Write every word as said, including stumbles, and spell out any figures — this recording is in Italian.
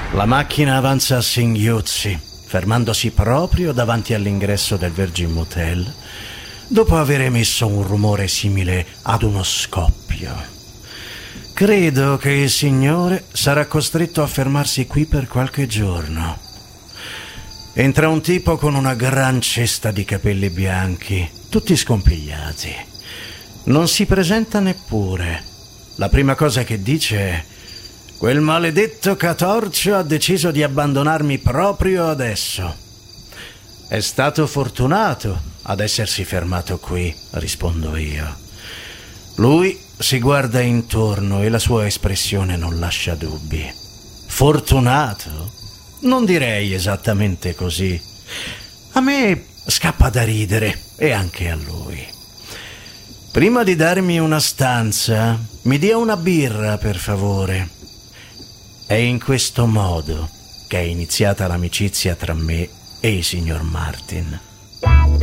La macchina avanza a singhiozzi, fermandosi proprio davanti all'ingresso del Virgin Motel, dopo aver emesso un rumore simile ad uno scoppio. Credo che il signore sarà costretto a fermarsi qui per qualche giorno. Entra un tipo con una gran cesta di capelli bianchi, tutti scompigliati. Non si presenta neppure. La prima cosa che dice è: quel maledetto Catorcio ha deciso di abbandonarmi proprio adesso. È stato fortunato ad essersi fermato qui, rispondo io. Lui si guarda intorno e la sua espressione non lascia dubbi. Fortunato? Non direi esattamente così. A me scappa da ridere, e anche a lui. Prima di darmi una stanza, mi dia una birra, per favore. È in questo modo che è iniziata l'amicizia tra me e il signor Martin.